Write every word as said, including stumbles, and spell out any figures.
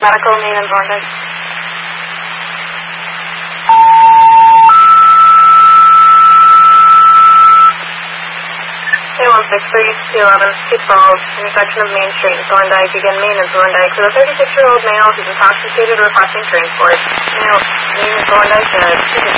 Medical, Main and Thorndike. K one six three C eleven, Keith Falls, intersection of Main Street and Thorndike, again Main and Thorndike, with a thirty-six-year-old male who's intoxicated requesting transport. Male, Main and Thorndike, uh,